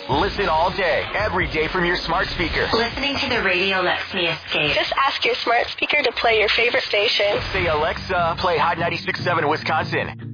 Listen all day, every day from your smart speaker. Listening to the radio lets me escape. Just ask your smart speaker to play your favorite station. Say, Alexa, play Hot 96.7 Wisconsin.